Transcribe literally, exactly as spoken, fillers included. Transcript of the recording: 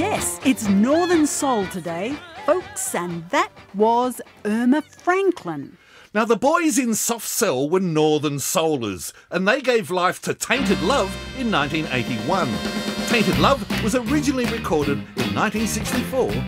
Yes, it's Northern Soul today, folks, and that was Irma Franklin. Now, the boys in Soft Cell were Northern Soulers, and they gave life to Tainted Love in nineteen eighty-one. Tainted Love was originally recorded in nineteen sixty-four